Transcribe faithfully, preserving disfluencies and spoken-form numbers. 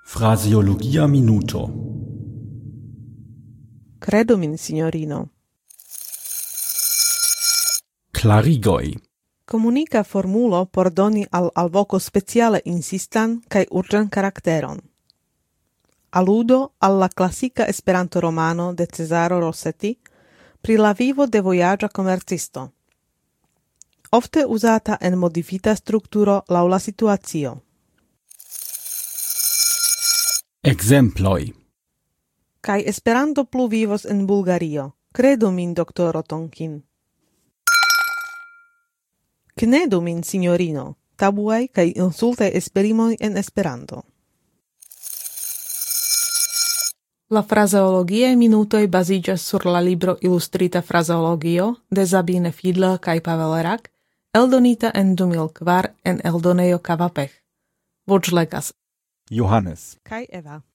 Fraseologia minuto. Credo min, signorino. Klarigoj. Komunika formulo por doni al alvoko speciale insistan kaj urĝan karakteron. Aludo alla klasika Esperanto-romano de Cezaro Rossetti pri la vivo de vojaĝa komercisto. Ofte uzata en modifita strukturo laŭ la situacio. Ekzemploj. Kaj Esperanto plu vivos en Bulgario. Kredu min, doktoro Tonkin. Knedu min, signorino. Tabuaj kaj insultaj esprimoj en Esperanto. La frazeologiaj minutoj baziĝas sur la libro Ilustrita frazeologio de Sabine Fiedler kaj Pavel Rak, eldonita en du mil kvar en eldonejo Kavapech. Voĉlegas Johannes. kaj Eva.